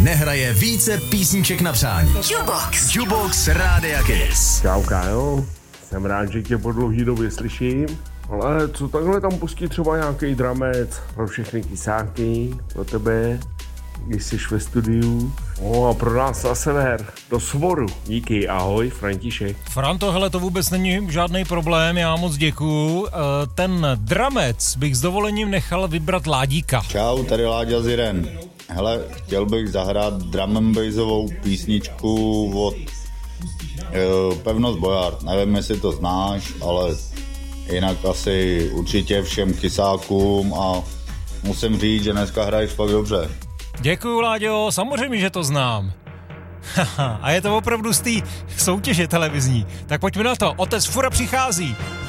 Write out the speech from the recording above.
nehraje více písniček na přání. Jukebox Rádia Kiss. Čau Kájo, jsem rád, že tě po dlouhý době slyším. Ale co takhle tam pustí třeba nějaký dramec pro všechny kysáky, pro tebe, když jsi ve studiu. A pro nás na sever, do Svoru. Díky, ahoj, František. Franto, hele, to vůbec není žádný problém, já moc děkuju. Ten dramec bych s dovolením nechal vybrat Ládíka. Čau, tady Láďa Ziren. Hele, chtěl bych zahrát drum and bassovou písničku od Pevnost Bojard. Nevím, jestli to znáš, ale jinak asi určitě všem kysákům a musím říct, že dneska hraješ fakt dobře. Děkuju, Láďo, samozřejmě, že to znám. A je to opravdu z té soutěže televizní. Tak pojďme na to, otec Fura přichází.